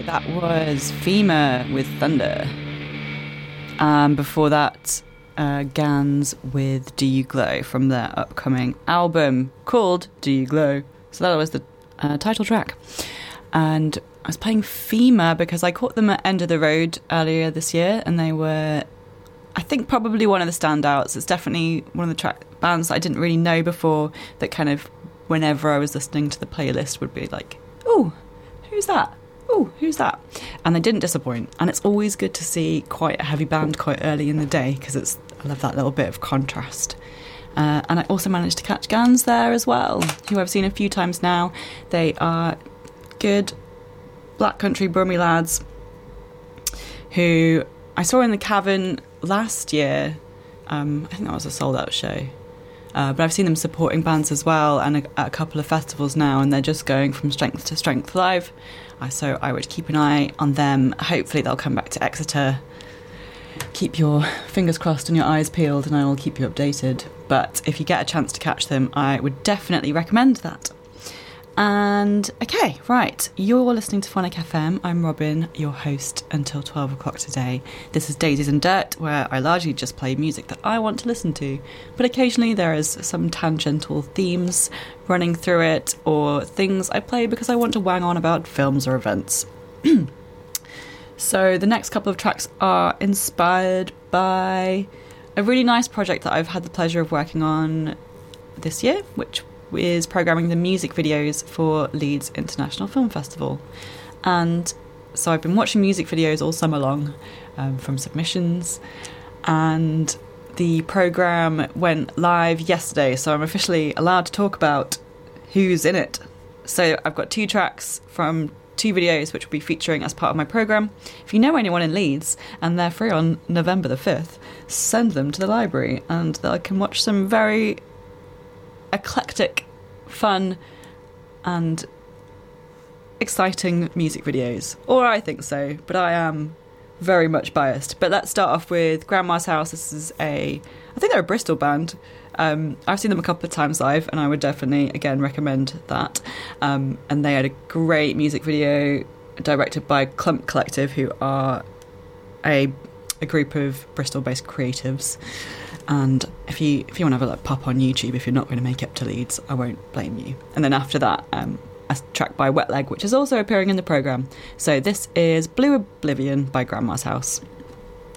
That was FEMA with Thunder. Before that, Gans with Do You Glow from their upcoming album called Do You Glow. So that was the title track. And I was playing FEMA because I caught them at End of the Road earlier this year, and they were, I think, probably one of the standouts. It's definitely one of the bands that I didn't really know before that kind of, whenever I was listening to the playlist, would be like, oh, who's that? Oh, who's that? And they didn't disappoint. And it's always good to see quite a heavy band quite early in the day because I love that little bit of contrast. And I also managed to catch Gans there as well, who I've seen a few times now. They are good Black Country Brummy lads who I saw in the Cavern last year. I think that was a sold-out show. But I've seen them supporting bands as well and at a couple of festivals now, and they're just going from strength to strength live. So I would keep an eye on them. Hopefully they'll come back to Exeter. Keep your fingers crossed and your eyes peeled, and I will keep you updated. But if you get a chance to catch them, I would definitely recommend that. And okay, right, you're listening to Phonic FM. I'm Robin, your host until 12 o'clock today. This is Daisies and Dirt, where I largely just play music that I want to listen to, but occasionally there is some tangential themes running through it, or things I play because I want to wang on about films or events. So the next couple of tracks are inspired by a really nice project that I've had the pleasure of working on this year, which is programming the music videos for Leeds International Film Festival. And so I've been watching music videos all summer long from submissions, and the programme went live yesterday, so I'm officially allowed to talk about who's in it. So I've got 2 tracks from 2 videos which will be featuring as part of my programme. If you know anyone in Leeds and they're free on November the 5th, send them to the library and they can watch some very eclectic, fun and exciting music videos. Or I think so, but I am very much biased. But let's start off with Grandma's House. This is I think they're a Bristol band. I've seen them a couple of times live, and I would definitely, again, recommend that. And they had a great music video directed by Clump Collective, who are a group of Bristol-based creatives. And if you want to have a pop on YouTube, if you're not going to make it up to Leeds, I won't blame you. And then after that, a track by Wet Leg, which is also appearing in the programme. So this is Blue Oblivion by Grandma's House.